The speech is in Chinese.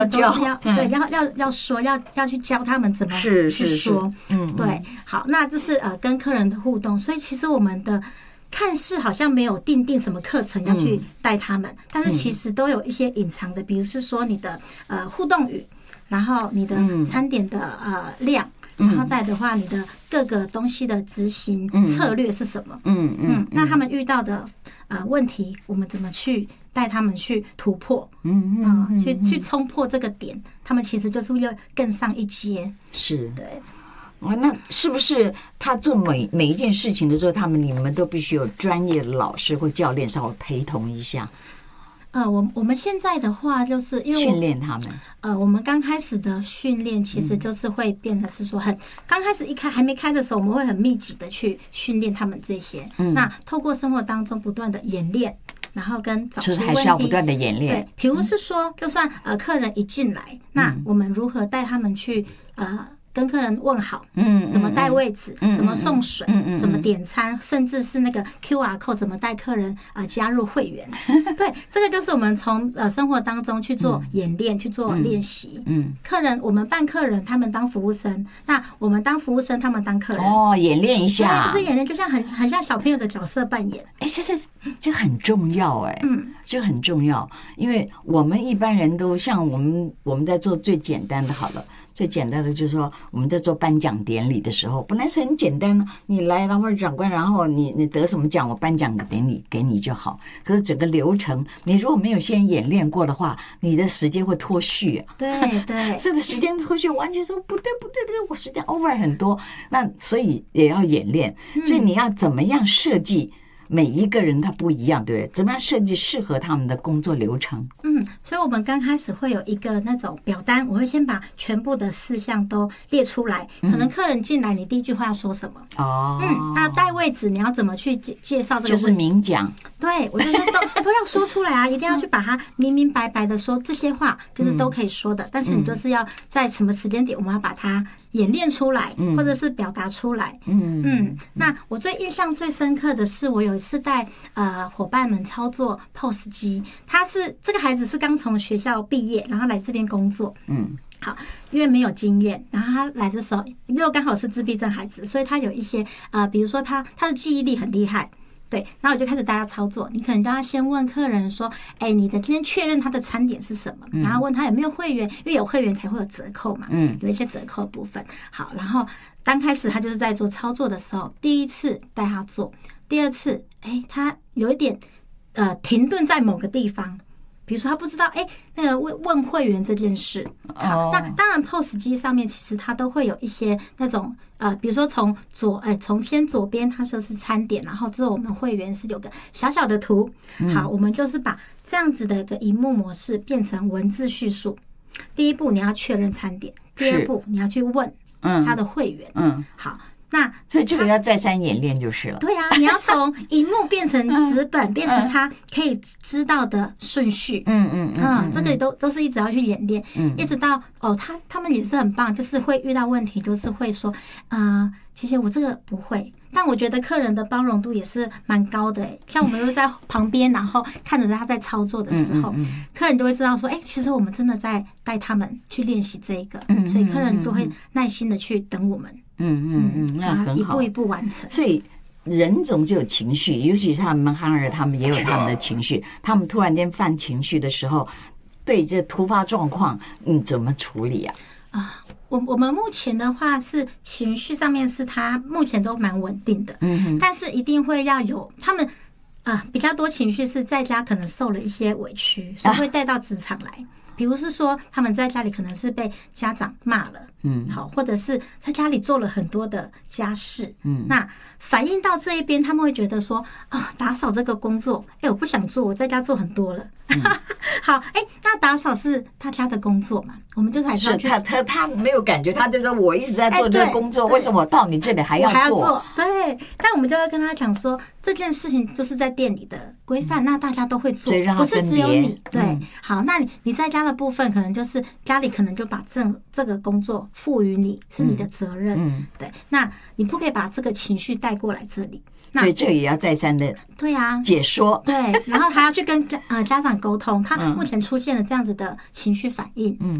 都是要对要说要去教他们怎么去说，对，好，那这是跟客人的互动，所以其实我们的看似好像没有定什么课程要去带他们，但是其实都有一些隐藏的，比如是说你的互动语，然后你的餐点的量。然后再的话，你的各个东西的执行策略是什么？那他们遇到的问题，我们怎么去带他们去突破？去冲破这个点，他们其实就是要更上一阶。是，对。 那是不是他做每一件事情的时候，你们都必须有专业的老师或教练稍微陪同一下？ 我们现在的话，就是因为训练他们。 我们刚开始的训练其实就是会变得是说刚开始还没开的时候，我们会很密集的去训练他们这些。那透过生活当中不断的演练，然后跟找出问题， 还是要不断的演练。 对，比如是说，就算客人一进来，那我们如何带他们去跟客人问好，怎么带位置，怎么送水，怎么点餐，甚至是那个 QR code 怎么带客人加入会员。对，这个就是我们从生活当中去做演练，去做练习。客人我们扮客人，他们当服务生，那我们当服务生，他们当客人。 演练一下， 对，就是演练，就像很像小朋友的角色扮演。 这很重要这很重要，因为我们一般人都像我们在做最简单的好了。最简单的就是说，我们在做颁奖典礼的时候，本来是很简单的，你来了或者长官，然后你得什么奖，我颁奖典礼给你就好。可是整个流程，你如果没有先演练过的话，你的时间会脱序。 对， 甚至时间脱序，完全说不对，我时间 over 很多。那所以也要演练，所以你要怎么样设计？每一个人他不一样，对不对？怎么样设计适合他们的工作流程？ 所以我们刚开始会有一个那种表单，我会先把全部的事项都列出来。可能客人进来，你第一句话要说什么？那带位置你要怎么去介绍这个位置？ 就是明讲。 对，我就说都要说出来啊，一定要去把它明明白白的说，这些话就是都可以说的。但是你就是要在什么时间点，我们要把它演练出来，或者是表达出来。那我印象最深刻的是，我有一次带伙伴们操作 POS 机，这个孩子是刚从学校毕业，然后来这边工作。好，因为没有经验，然后他来的时候又刚好是自闭症孩子，所以他有一些比如说他的记忆力很厉害。对，然后我就开始带他操作。你可能就要先问客人说：“你的今天确认他的餐点是什么？”然后问他有没有会员，因为有会员才会有折扣嘛。有一些折扣的部分。好，然后刚开始他就是在做操作的时候，第一次带他做，第二次，他有一点停顿在某个地方。比如说他不知道那个问会员这件事。好，那当然 POS 机上面其实它都会有一些那种比如说从先左边它说是餐点，然后之后我们会员是有个小小的图。好，我们就是把这样子的一个萤幕模式变成文字叙述。第一步你要确认餐点，第二步你要去问他的会员。好。 所以这个要再三演练就是了。 对啊，你要从荧幕变成纸本，变成他可以知道的顺序。这个都是一直要去演练，一直到他们也是很棒，就是会遇到问题，就是会说其实我这个不会。但我觉得客人的包容度也是蛮高的。像我们都在旁边，然后看着他在操作的时候，客人就会知道说，其实我们真的在带他们去练习这个，所以客人就会耐心的去等我们。 那很好， 一步一步完成。 所以人总就有情绪，尤其是他们憨儿，他们也有他们的情绪。他们突然间犯情绪的时候，对这突发状况，怎么处理啊？ 我们目前的话是情绪上面是他目前都蛮稳定的，但是一定会要有他们比较多情绪是在家可能受了一些委屈，所以会带到职场来。比如是说他们在家里可能是被家长骂了，好，或者是在家里做了很多的家事，那反映到这一边，他们会觉得说打扫这个工作，我不想做，我在家做很多了。好，那打扫是他家的工作嘛，我们就还是他没有感觉，他就说我一直在做这个工作，为什么我到你这里还要做？ 对，但我们就会跟他讲说，这件事情就是在店里的规范，那大家都会做，不是只有你。对，好，那你在家的部分可能就是家里可能就把这个工作赋予你，是你的责任。对，那你不可以把这个情绪带过来这里。 所以这个也要再三的对啊解说， 对，然后还要去跟家长沟通，他目前出现了这样子的情绪反应，